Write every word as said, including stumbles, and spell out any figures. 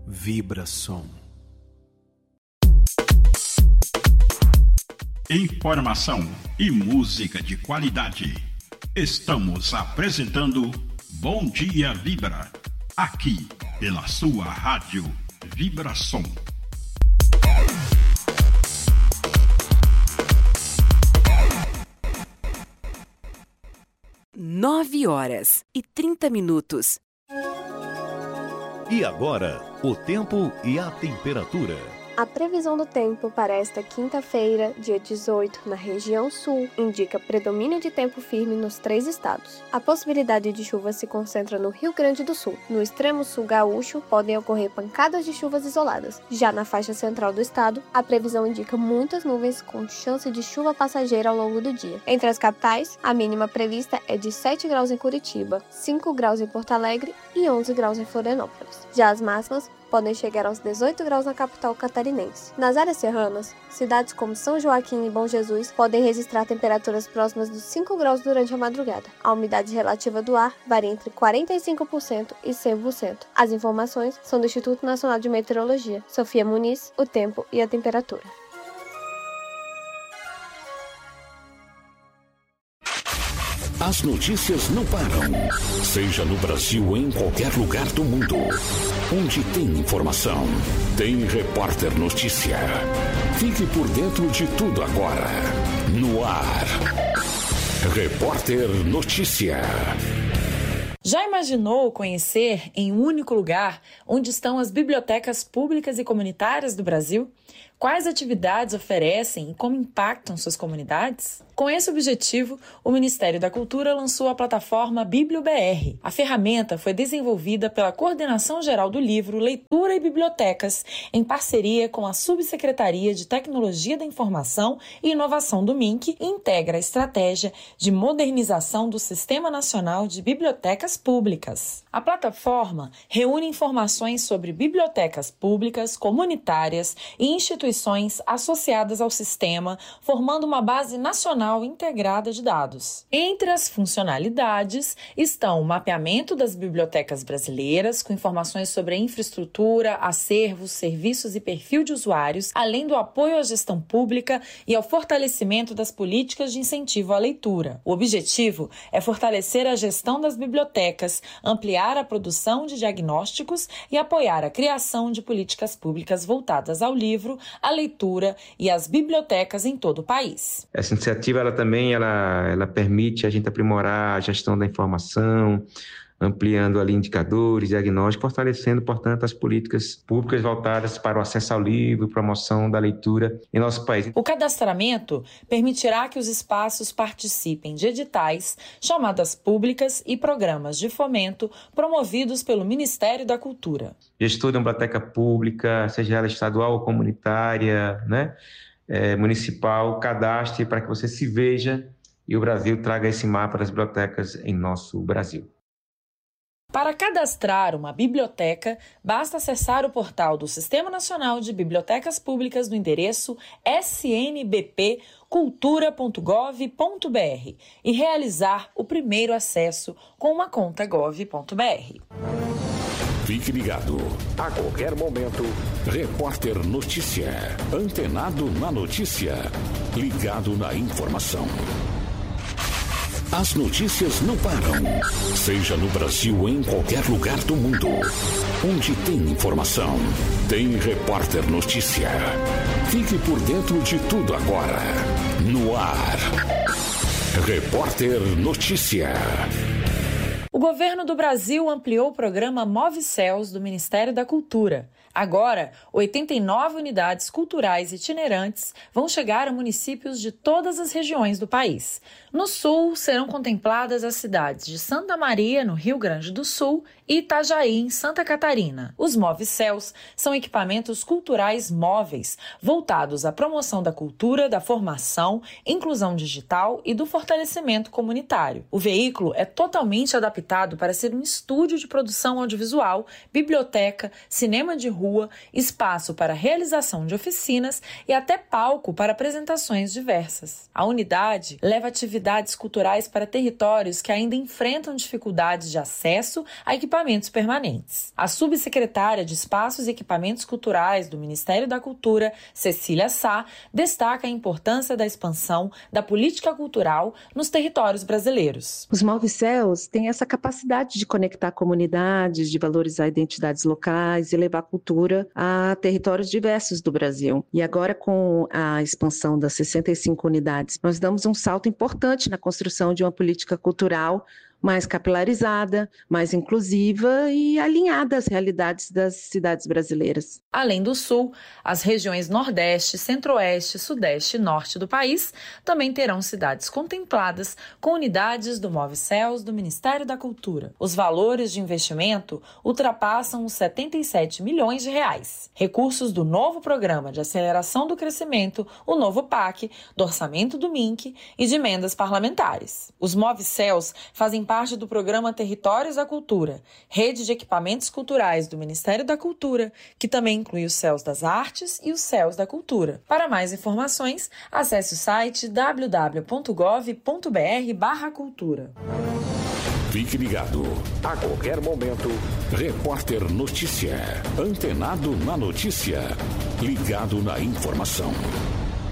Vibração. Informação e música de qualidade. Estamos apresentando Bom Dia Vibra, aqui pela sua rádio Vibração. Nove horas e trinta minutos. E agora, o tempo e a temperatura. A previsão do tempo para esta quinta-feira, dia dezoito, na região sul, indica predomínio de tempo firme nos três estados. A possibilidade de chuva se concentra no Rio Grande do Sul. No extremo sul gaúcho, podem ocorrer pancadas de chuvas isoladas. Já na faixa central do estado, a previsão indica muitas nuvens com chance de chuva passageira ao longo do dia. Entre as capitais, a mínima prevista é de sete graus em Curitiba, cinco graus em Porto Alegre e onze graus em Florianópolis. Já as máximas podem chegar aos dezoito graus na capital catarinense. Nas áreas serranas, cidades como São Joaquim e Bom Jesus podem registrar temperaturas próximas dos cinco graus durante a madrugada. A umidade relativa do ar varia entre quarenta e cinco por cento e cem por cento. As informações são do Instituto Nacional de Meteorologia. Sofia Muniz, o tempo e a temperatura. As notícias não param, seja no Brasil ou em qualquer lugar do mundo. Onde tem informação, tem Repórter Notícia. Fique por dentro de tudo agora. No ar, Repórter Notícia. Já imaginou conhecer em um único lugar onde estão as bibliotecas públicas e comunitárias do Brasil? Quais atividades oferecem e como impactam suas comunidades? Com esse objetivo, o Ministério da Cultura lançou a plataforma BiblioBR. A ferramenta foi desenvolvida pela Coordenação Geral do Livro, Leitura e Bibliotecas, em parceria com a Subsecretaria de Tecnologia da Informação e Inovação do M I N C, e integra a estratégia de modernização do Sistema Nacional de Bibliotecas Públicas. A plataforma reúne informações sobre bibliotecas públicas, comunitárias e instituições associadas ao sistema, formando uma base nacional integrada de dados. Entre as funcionalidades estão o mapeamento das bibliotecas brasileiras, com informações sobre a infraestrutura, acervos, serviços e perfil de usuários, além do apoio à gestão pública e ao fortalecimento das políticas de incentivo à leitura. O objetivo é fortalecer a gestão das bibliotecas, ampliar a produção de diagnósticos e apoiar a criação de políticas públicas voltadas ao livro, à leitura e às bibliotecas em todo o país. Essa iniciativa ela também ela, ela permite a gente aprimorar a gestão da informação, ampliando ali indicadores, diagnósticos, fortalecendo, portanto, as políticas públicas voltadas para o acesso ao livro, promoção da leitura em nosso país. O cadastramento permitirá que os espaços participem de editais, chamadas públicas e programas de fomento promovidos pelo Ministério da Cultura. Gestor de uma biblioteca pública, seja ela estadual ou comunitária, né? É, municipal, cadastre para que você se veja e o Brasil traga esse mapa das bibliotecas em nosso Brasil. Para cadastrar uma biblioteca, basta acessar o portal do Sistema Nacional de Bibliotecas Públicas no endereço s n b p cultura ponto gov ponto b r e realizar o primeiro acesso com uma conta gov ponto b r. Fique ligado. A qualquer momento, Repórter Notícia. Antenado na notícia. Ligado na informação. As notícias não param. Seja no Brasil ou em qualquer lugar do mundo. Onde tem informação, tem Repórter Notícia. Fique por dentro de tudo agora. No ar. Repórter Notícia. O governo do Brasil ampliou o programa MoveCels do Ministério da Cultura. Agora, oitenta e nove unidades culturais itinerantes vão chegar a municípios de todas as regiões do país. No sul, serão contempladas as cidades de Santa Maria, no Rio Grande do Sul, e Itajaí, em Santa Catarina. Os MoveCels são equipamentos culturais móveis, voltados à promoção da cultura, da formação, inclusão digital e do fortalecimento comunitário. O veículo é totalmente adaptado projetado para ser um estúdio de produção audiovisual, biblioteca, cinema de rua, espaço para realização de oficinas e até palco para apresentações diversas. A unidade leva atividades culturais para territórios que ainda enfrentam dificuldades de acesso a equipamentos permanentes. A subsecretária de Espaços e Equipamentos Culturais do Ministério da Cultura, Cecília Sá, destaca a importância da expansão da política cultural nos territórios brasileiros. Os Movicels têm essa capacidade de conectar comunidades, de valorizar identidades locais e levar cultura a territórios diversos do Brasil. E agora, com a expansão das sessenta e cinco unidades, nós damos um salto importante na construção de uma política cultural mais capilarizada, mais inclusiva e alinhada às realidades das cidades brasileiras. Além do Sul, as regiões Nordeste, Centro-Oeste, Sudeste e Norte do país também terão cidades contempladas com unidades do Movicels do Ministério da Cultura. Os valores de investimento ultrapassam os setenta e sete milhões de reais. Recursos do novo Programa de Aceleração do Crescimento, o novo P A C, do orçamento do M I N C e de emendas parlamentares. Os Movicels fazem parte parte do programa Territórios da Cultura, rede de equipamentos culturais do Ministério da Cultura, que também inclui os Céus das Artes e os Céus da Cultura. Para mais informações, acesse o site w w w ponto gov ponto b r barra cultura. Fique ligado. A qualquer momento, Repórter Notícia. Antenado na notícia. Ligado na informação.